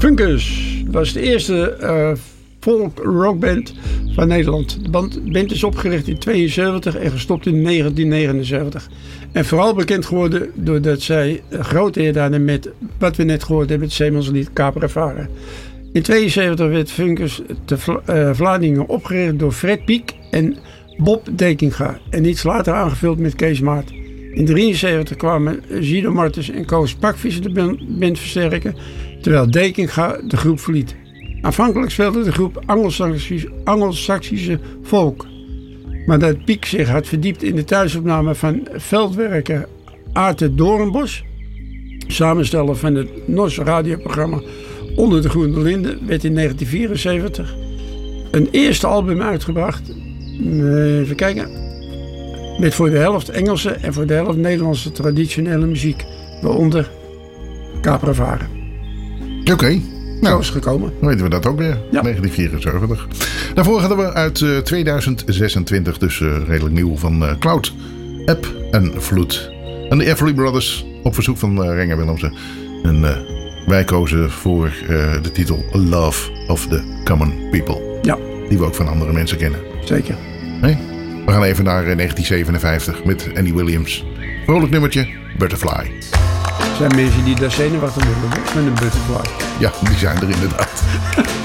Funkers was de eerste folk rockband van Nederland. De band is opgericht in 1972 en gestopt in 1979. En vooral bekend geworden doordat zij grote eer hadden met wat we net gehoord hebben, het zeemanslied Capra Varen. In 1972 werd Funkers te Vlaardingen opgericht door Fred Piek en Bob Dekinga. En iets later aangevuld met Kees Maat. In 1973 kwamen Guido Martens en Koos Pakvisser de band versterken, terwijl Dekinga de groep verliet. Aanvankelijk speelde de groep Angelsaksische folk. Maar dat Piek zich had verdiept in de thuisopname van veldwerker Aarte Doornbos, samensteller van het NOS radioprogramma Onder de Groene Linden, werd in 1974 een eerste album uitgebracht. Even kijken. Met voor de helft Engelse en voor de helft Nederlandse traditionele muziek. Waaronder Capra Varen. Oké. Zo is het gekomen. Dan weten we dat ook weer. Ja. 1974. Daarvoor hadden we uit 2026, dus redelijk nieuw, van Cloud, Ebb en Vloed. En de Everly Brothers op verzoek van Renger Willemsen. En wij kozen voor de titel Love of the Common People. Ja. Die we ook van andere mensen kennen. Zeker. Nee? We gaan even naar 1957 met Annie Williams. Vrolijk nummertje, Butterfly. Er zijn mensen die daar zenuwachtig worden met een butterfly. Ja, die zijn er inderdaad.